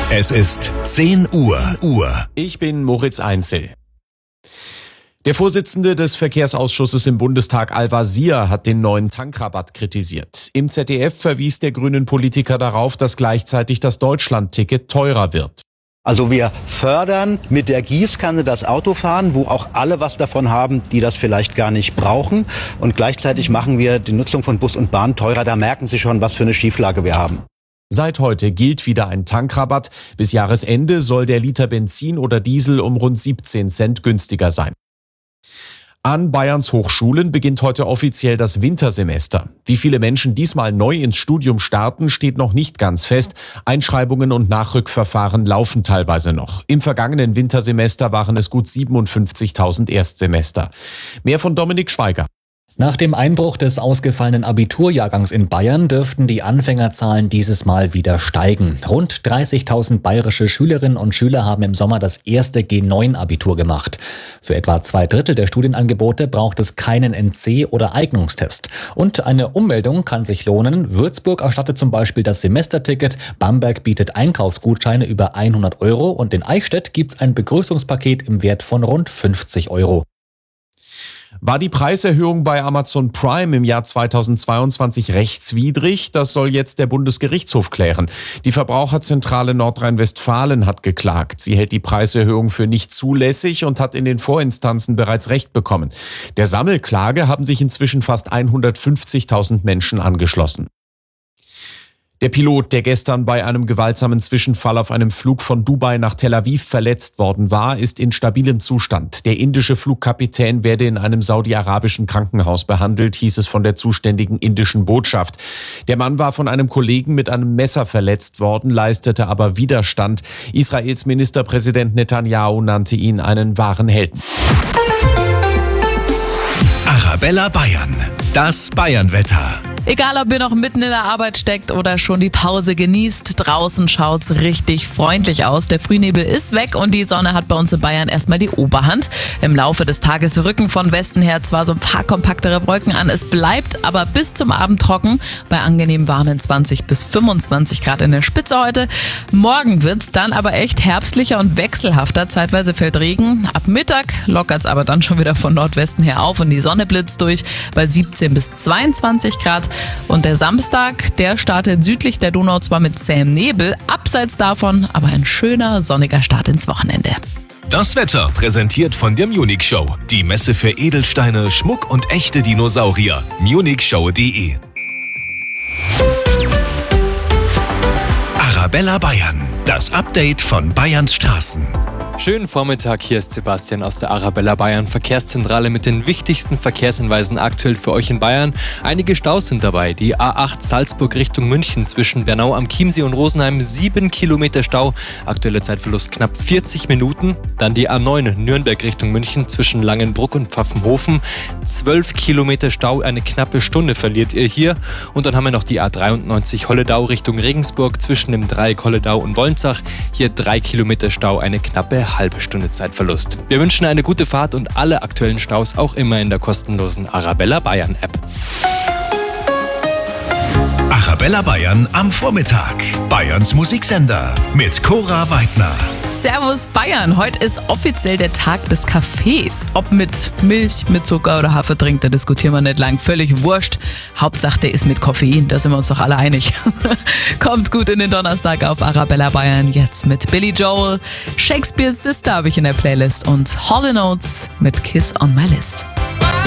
Es ist 10 Uhr. Ich bin Moritz Einzel. Der Vorsitzende des Verkehrsausschusses im Bundestag, Al-Wazir, hat den neuen Tankrabatt kritisiert. Im ZDF verwies der grünen Politiker darauf, dass gleichzeitig das Deutschland-Ticket teurer wird. Also wir fördern mit der Gießkanne das Autofahren, wo auch alle was davon haben, die das vielleicht gar nicht brauchen. Und gleichzeitig machen wir die Nutzung von Bus und Bahn teurer. Da merken Sie schon, was für eine Schieflage wir haben. Seit heute gilt wieder ein Tankrabatt. Bis Jahresende soll der Liter Benzin oder Diesel um rund 17 Cent günstiger sein. An Bayerns Hochschulen beginnt heute offiziell das Wintersemester. Wie viele Menschen diesmal neu ins Studium starten, steht noch nicht ganz fest. Einschreibungen und Nachrückverfahren laufen teilweise noch. Im vergangenen Wintersemester waren es gut 57.000 Erstsemester. Mehr von Dominik Schweiger. Nach dem Einbruch des ausgefallenen Abiturjahrgangs in Bayern dürften die Anfängerzahlen dieses Mal wieder steigen. Rund 30.000 bayerische Schülerinnen und Schüler haben im Sommer das erste G9-Abitur gemacht. Für etwa 2/3 der Studienangebote braucht es keinen NC- oder Eignungstest. Und eine Ummeldung kann sich lohnen. Würzburg erstattet zum Beispiel das Semesterticket, Bamberg bietet Einkaufsgutscheine über 100 € und in Eichstätt gibt's ein Begrüßungspaket im Wert von rund 50 €. War die Preiserhöhung bei Amazon Prime im Jahr 2022 rechtswidrig? Das soll jetzt der Bundesgerichtshof klären. Die Verbraucherzentrale Nordrhein-Westfalen hat geklagt. Sie hält die Preiserhöhung für nicht zulässig und hat in den Vorinstanzen bereits Recht bekommen. Der Sammelklage haben sich inzwischen fast 150.000 Menschen angeschlossen. Der Pilot, der gestern bei einem gewaltsamen Zwischenfall auf einem Flug von Dubai nach Tel Aviv verletzt worden war, ist in stabilem Zustand. Der indische Flugkapitän werde in einem saudi-arabischen Krankenhaus behandelt, hieß es von der zuständigen indischen Botschaft. Der Mann war von einem Kollegen mit einem Messer verletzt worden, leistete aber Widerstand. Israels Ministerpräsident Netanyahu nannte ihn einen wahren Helden. Arabella Bayern, das Bayernwetter. Egal, ob ihr noch mitten in der Arbeit steckt oder schon die Pause genießt, draußen schaut's richtig freundlich aus. Der Frühnebel ist weg und die Sonne hat bei uns in Bayern erstmal die Oberhand. Im Laufe des Tages rücken von Westen her zwar so ein paar kompaktere Wolken an, es bleibt aber bis zum Abend trocken, bei angenehm warmen 20 bis 25 Grad in der Spitze heute. Morgen wird's dann aber echt herbstlicher und wechselhafter, zeitweise fällt Regen. Ab Mittag lockert's aber dann schon wieder von Nordwesten her auf und die Sonne blitzt durch bei 17 bis 22 Grad. Und der Samstag, der startet südlich der Donau zwar mit zähem Nebel, abseits davon aber ein schöner, sonniger Start ins Wochenende. Das Wetter präsentiert von der Munich Show. Die Messe für Edelsteine, Schmuck und echte Dinosaurier. munichshow.de. Arabella Bayern. Das Update von Bayerns Straßen. Schönen Vormittag, hier ist Sebastian aus der Arabella Bayern Verkehrszentrale mit den wichtigsten Verkehrshinweisen aktuell für euch in Bayern. Einige Staus sind dabei. Die A8 Salzburg Richtung München zwischen Bernau am Chiemsee und Rosenheim 7 Kilometer Stau. Aktueller Zeitverlust knapp 40 Minuten. Dann die A9 Nürnberg Richtung München zwischen Langenbruck und Pfaffenhofen. 12 Kilometer Stau, eine knappe Stunde verliert ihr hier. Und dann haben wir noch die A93 Holledau Richtung Regensburg zwischen dem Dreieck Holledau und Wolnzach. Hier 3 Kilometer Stau, eine knappe halbe Stunde Zeitverlust. Wir wünschen eine gute Fahrt und alle aktuellen Staus auch immer in der kostenlosen Arabella Bayern App. Arabella Bayern am Vormittag. Bayerns Musiksender mit Cora Weidner. Servus Bayern, heute ist offiziell der Tag des Kaffees. Ob mit Milch, mit Zucker oder Hafertrink, da diskutieren wir nicht lang. Völlig wurscht. Hauptsache, der ist mit Koffein, da sind wir uns doch alle einig. Kommt gut in den Donnerstag auf Arabella Bayern. Jetzt mit Billy Joel, Shakespeare's Sister habe ich in der Playlist und Hall & Oates mit Kiss on My List.